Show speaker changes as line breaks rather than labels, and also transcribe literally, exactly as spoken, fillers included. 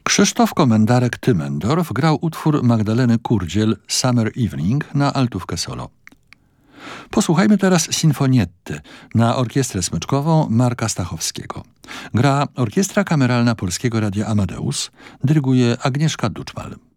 Krzysztof Komendarek-Tymendorf grał utwór Magdaleny Kurdziel Summer Evening na altówkę solo. Posłuchajmy teraz sinfonietty na orkiestrę smyczkową Marka Stachowskiego. Gra Orkiestra Kameralna Polskiego Radia Amadeus, dyryguje Agnieszka Duczmal.